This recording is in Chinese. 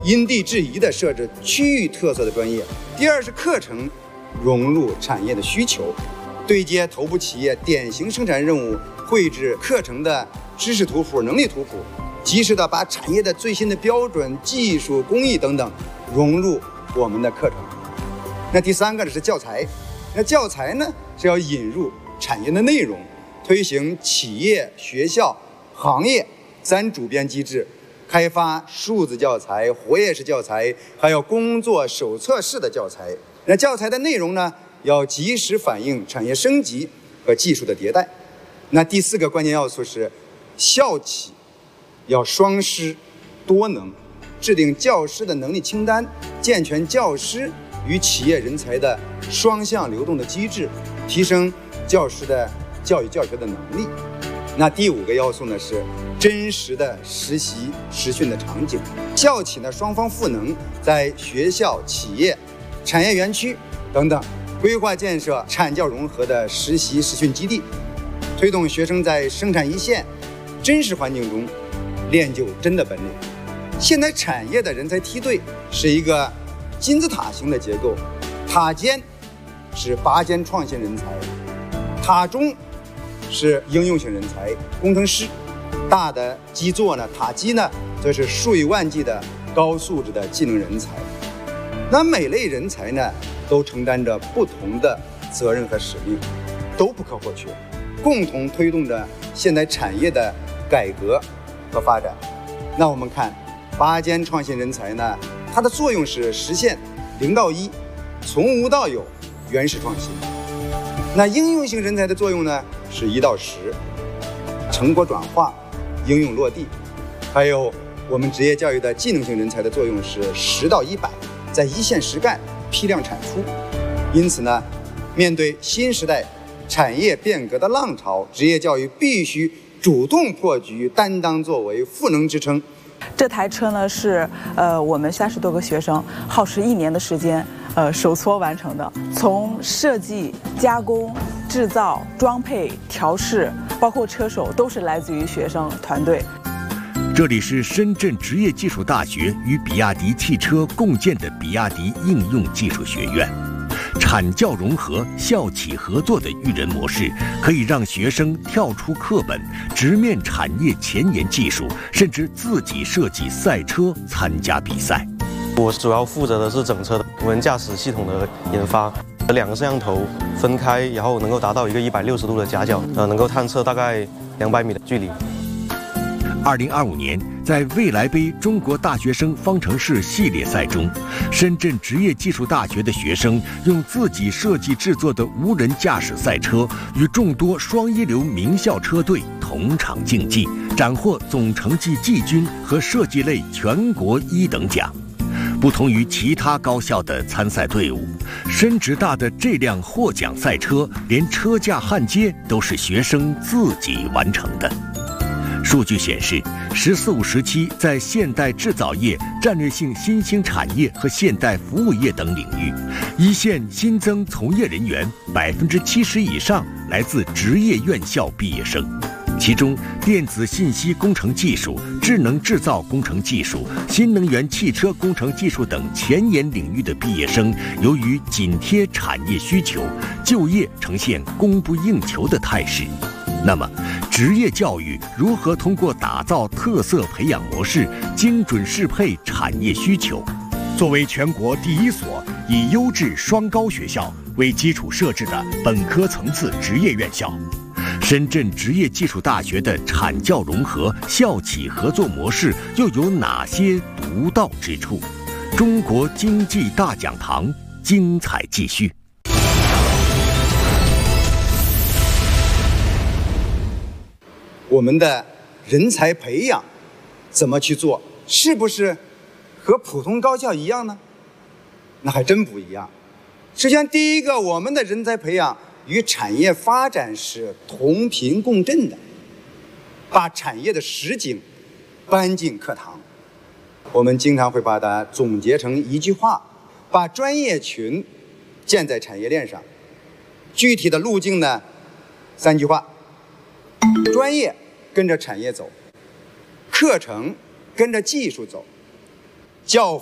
因地制宜地设置区域特色的专业。第二是课程融入产业的需求，对接头部企业典型生产任务，绘制课程的知识图谱、能力图谱，及时地把产业的最新的标准、技术、工艺等等融入我们的课程。那第三个呢是教材，那教材呢是要引入产业的内容，推行企业、学校、行业3主编机制，开发数字教材、活页式教材，还有工作手册式的教材。那教材的内容呢，要及时反映产业升级和技术的迭代。那第4个关键要素是校企要双师多能，制定教师的能力清单，健全教师与企业人才的双向流动的机制，提升教师的教育教学的能力。那第5个要素呢是真实的实习实训的场景，校企呢双方赋能，在学校、企业、产业园区等等规划建设产教融合的实习实训基地，推动学生在生产一线真实环境中练就真的本领。现代产业的人才梯队是一个金字塔型的结构，塔尖是拔尖创新人才，塔中是应用型人才，工程师，大的基座呢，塔基呢，则是数以万计的高素质的技能人才。那每类人才呢，都承担着不同的责任和使命，都不可或缺，共同推动着现代产业的改革和发展。那我们看拔尖创新人才呢，它的作用是实现0到1，从无到有，原始创新。那应用型人才的作用呢，是1到10，成果转化，应用落地。还有我们职业教育的技能型人才的作用是10到100，在一线实干，批量产出。因此呢，面对新时代产业变革的浪潮，职业教育必须主动破局，担当作为，赋能支撑。 这台车呢是我们30多个学生耗时1年的时间手搓完成的，从设计、加工、制造、装配、调试，包括车手都是来自于学生团队。 这里是深圳职业技术大学与比亚迪汽车共建的比亚迪应用技术学院。产教融合、校企合作的育人模式，可以让学生跳出课本，直面产业前沿技术，甚至自己设计赛车参加比赛。 我主要负责的是整车的无人驾驶系统的研发，2个摄像头分开，然后能够达到一个160度的夹角，能够探测大概200米的距离。 2025年，在未来杯中国大学生方程式系列赛中，深圳职业技术大学的学生用自己设计制作的无人驾驶赛车，与众多双一流名校车队同场竞技，斩获总成绩季军和设计类全国1等奖。不同于其他高校的参赛队伍，深职大的这辆获奖赛车，连车架焊接都是学生自己完成的。数据显示，“14、5”时期在现代制造业、战略性新兴产业和现代服务业等领域，一线新增从业人员70%以上来自职业院校毕业生。其中，电子信息工程技术、智能制造工程技术、新能源汽车工程技术等前沿领域的毕业生，由于紧贴产业需求，就业呈现供不应求的态势。那么，职业教育如何通过打造特色培养模式，精准适配产业需求？作为全国第一所以优质双高学校为基础设置的本科层次职业院校，深圳职业技术大学的产教融合、校企合作模式又有哪些独到之处？中国经济大讲堂精彩继续。 我们的人才培养怎么去做？是不是和普通高校一样呢？那还真不一样。首先，第一个，我们的人才培养与产业发展是同频共振的，把产业的实景搬进课堂。我们经常会把它总结成一句话：把专业群建在产业链上。具体的路径呢，3句话：专业跟着产业走，课程跟着技术走， 教